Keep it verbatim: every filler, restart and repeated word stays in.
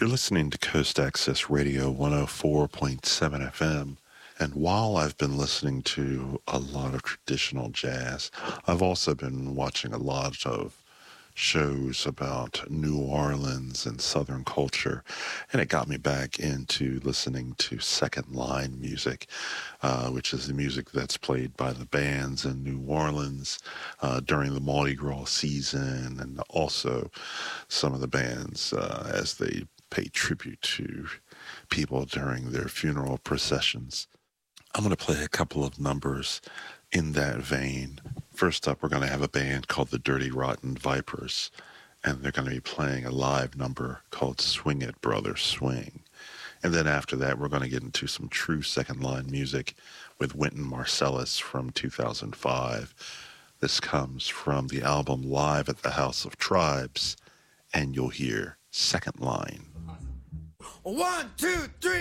You're listening to Coast Access Radio one oh four point seven F M. And while I've been listening to a lot of traditional jazz, I've also been watching a lot of shows about New Orleans and Southern culture, and it got me back into listening to second line music, uh, which is the music that's played by the bands in New Orleans uh, during the Mardi Gras season, and also some of the bands uh, as they pay tribute to people during their funeral processions. I'm going to play a couple of numbers in that vein. First up, we're going to have a band called the Dirty Rotten Vipers, and they're going to be playing a live number called Swing It, Brother, Swing. And then after that, we're going to get into some true second-line music with Wynton Marsalis from two thousand five. This comes from the album Live at the House of Tribes, and you'll hear Second Line. One, two, three.